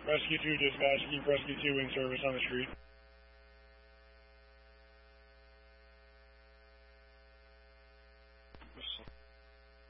Rescue 2 dispatch, keep Rescue 2 in service on the street.